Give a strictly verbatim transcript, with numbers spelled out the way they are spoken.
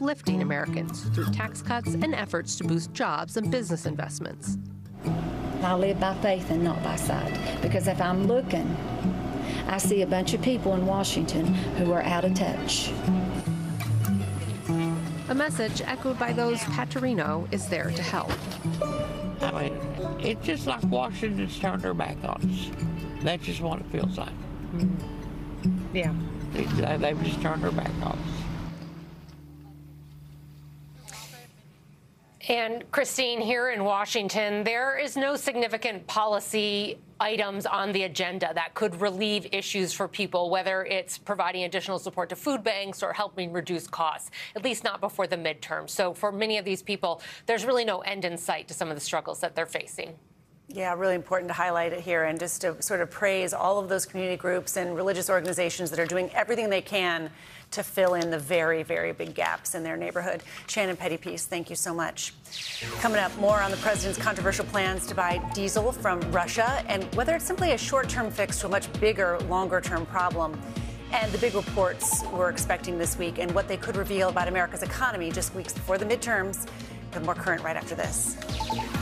uplifting Americans through tax cuts and efforts to boost jobs and business investments. I live by faith and not by sight, because if I'm looking, I see a bunch of people in Washington who are out of touch. A message echoed by those Paterino is there to help. I mean, it's just like Washington's turned their back on us. That's just what it feels like. Mm-hmm. Yeah. They, they've just turned their back on us. And Christine, here in Washington, there is no significant policy items on the agenda that could relieve issues for people, whether it's providing additional support to food banks or helping reduce costs, at least not before the midterm. So for many of these people, there's really no end in sight to some of the struggles that they're facing. Yeah, really important to highlight it here and just to sort of praise all of those community groups and religious organizations that are doing everything they can to fill in the very, very big gaps in their neighborhood. Shannon Pettypiece, thank you so much. Coming up, more on the president's controversial plans to buy diesel from Russia and whether it's simply a short-term fix to a much bigger, longer-term problem. And the big reports we're expecting this week and what they could reveal about America's economy just weeks before the midterms. But more current right after this.